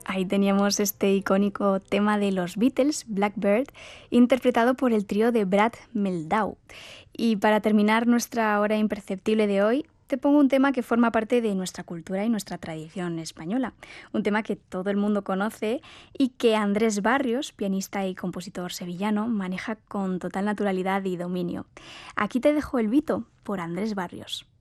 Ahí teníamos este icónico tema de los Beatles, Blackbird, interpretado por el trío de Brad Meldau. Y para terminar nuestra hora imperceptible de hoy, te pongo un tema que forma parte de nuestra cultura y nuestra tradición española. Un tema que todo el mundo conoce y que Andrés Barrios, pianista y compositor sevillano, maneja con total naturalidad y dominio. Aquí te dejo el Vito por Andrés Barrios.